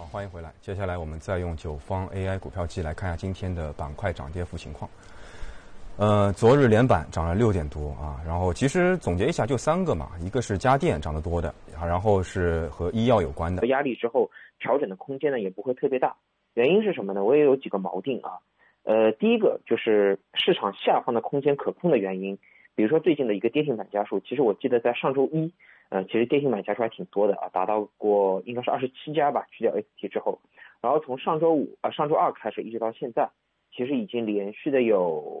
欢迎回来。接下来我们再用9方 AI 股票机来看一下今天的板块涨跌幅情况。昨日连板涨了6点多啊，然后其实总结一下就3个嘛，一个是家电涨得多的，然后是和医药有关的。 压力之后调整的空间呢也不会特别大，原因是什么呢？我也有几个锚定啊。第一个就是市场下方的空间可控的原因，比如说最近的一个跌停板家数，其实我记得在上周一，其实跌停板家数还挺多的啊，达到过应该是27家吧，去掉 ST 之后，然后从上周二开始一直到现在，其实已经连续的有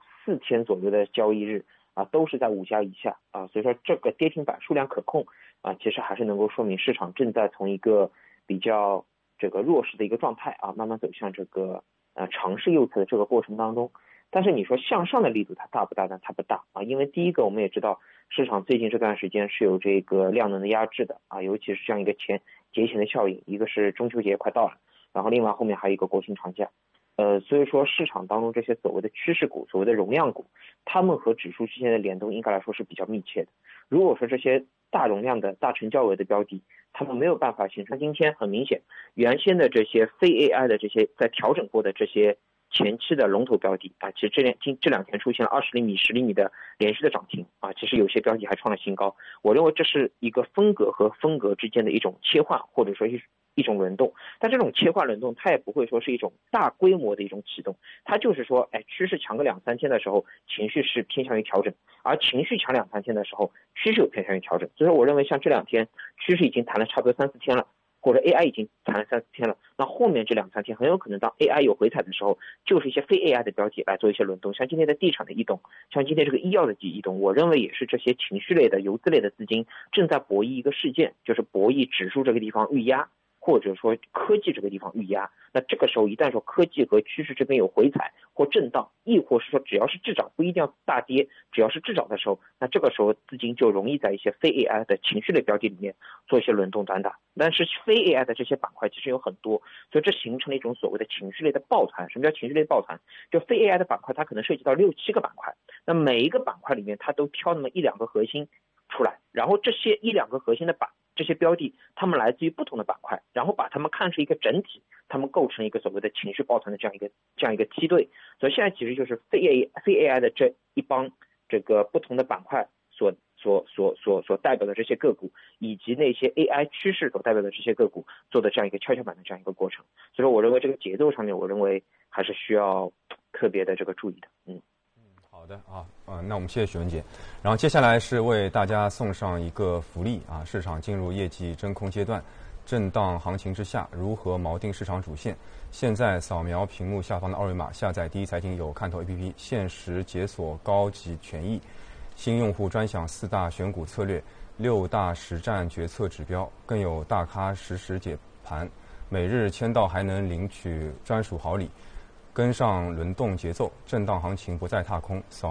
4天左右的交易日啊，都是在5家以下啊，所以说这个跌停板数量可控啊，其实还是能够说明市场正在从一个比较这个弱势的一个状态啊，慢慢走向这个尝试右侧的这个过程当中。但是你说向上的力度它大不大呢？它不大啊，因为第一个我们也知道市场最近这段时间是有这个量能的压制的啊，尤其是这样一个节前的效应，一个是中秋节快到了，然后另外后面还有一个国庆长假。所以说市场当中这些所谓的趋势股、所谓的容量股，它们和指数之间的联动应该来说是比较密切的。如果说这些大容量的大成交额的标的，它们没有办法形成，今天很明显，原先的这些非 AI 的这些在调整过的这些前期的龙头标的啊，其实这两天出现了20厘米、10厘米的连续的涨停啊，其实有些标的还创了新高。我认为这是一个风格和风格之间的一种切换，或者说一种轮动，但这种切换轮动它也不会说是一种大规模的一种启动，它就是说，趋势强个2-3天的时候，情绪是偏向于调整，而情绪强2-3天的时候，趋势又偏向于调整。所以说我认为像这2天趋势已经谈了差不多3-4天了，或者 AI 已经谈了3-4天了，那后面这2-3天很有可能当 AI 有回踩的时候，就是一些非 AI 的标的来做一些轮动，像今天的地产的异动，像今天这个医药的异动，我认为也是这些情绪类的游资类的资金正在博弈一个事件，就是博弈指数这个地方预压，或者说科技这个地方预压。那这个时候一旦说科技和趋势这边有回踩或震荡，亦或是说只要是滞涨，不一定要大跌，只要是滞涨的时候，那这个时候资金就容易在一些非 AI 的情绪类标的里面做一些轮动短打。但是非 AI 的这些板块其实有很多，所以这形成了一种所谓的情绪类的抱团。什么叫情绪类抱团？就非 AI 的板块它可能涉及到6-7个板块，那每一个板块里面它都挑那么1-2个核心出来，然后这些1-2个核心的这些标的，它们来自于不同的板块，然后把它们看成一个整体，它们构成一个所谓的情绪抱团的这样一个梯队。所以现在其实就是非 AI 的这一帮这个不同的板块所代表的这些个股，以及那些 AI 趋势所代表的这些个股做的这样一个跷跷板的这样一个过程。所以说我认为这个节奏上面，我认为还是需要特别的这个注意的。 好的啊，那我们谢谢许文杰。然后接下来是为大家送上一个福利啊，市场进入业绩真空阶段，震荡行情之下，如何锚定市场主线？现在扫描屏幕下方的2维码，下载第一财经有看头 APP， 限时解锁高级权益，新用户专享4大选股策略、6大实战决策指标，更有大咖实时解盘，每日签到还能领取专属好礼。跟上轮动节奏，震荡行情不再踏空，扫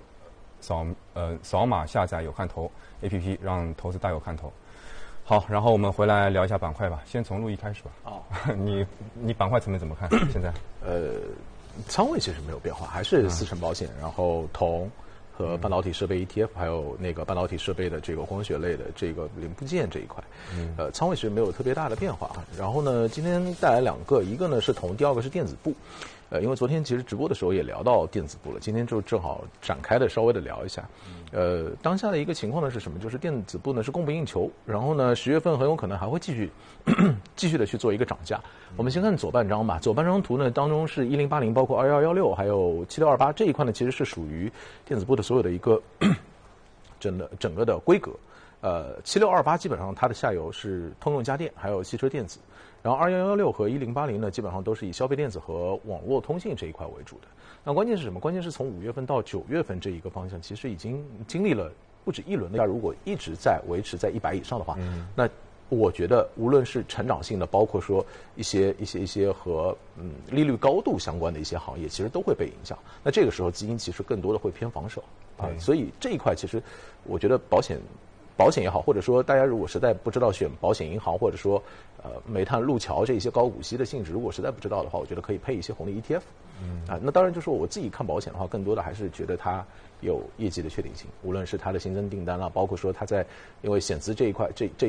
码下载有看头 APP， 让投资大有看头。好，然后我们回来聊一下板块吧，先从陆毅开始吧。你板块层面怎么看？现在仓位其实没有变化，还是4成保险，然后铜和半导体设备 ETF， 还有那个半导体设备的这个光学类的这个零部件这一块，仓位其实没有特别大的变化。然后呢，今天带来2个，一个呢是铜，第二个是电子部。因为昨天其实直播的时候也聊到电子部了，今天就正好展开的稍微的聊一下。当下的一个情况呢是什么？就是电子部呢是供不应求，然后呢10月份很有可能还会继续的去做一个涨价。我们先看左半张吧，左半张图呢当中是1080，包括2116，还有7628这一块呢，其实是属于电子部的所有的一个整个的规格。7628基本上它的下游是通用家电，还有汽车电子。然后2116和1080呢，基本上都是以消费电子和网络通信这一块为主的。那关键是什么？关键是从5月份到9月份这一个方向，其实已经经历了不止一轮的。如果一直在维持在100以上的话，那我觉得无论是成长性的，包括说一些和利率高度相关的一些行业，其实都会被影响。那这个时候资金其实更多的会偏防守啊，所以这一块其实我觉得保险也好，或者说大家如果实在不知道选保险银行，或者说煤炭、路桥这些高股息的性质，如果实在不知道的话，我觉得可以配一些红利 ETF。那当然就是我自己看保险的话，更多的还是觉得它有业绩的确定性，无论是它的新增订单啦，包括说它在因为险资这一块这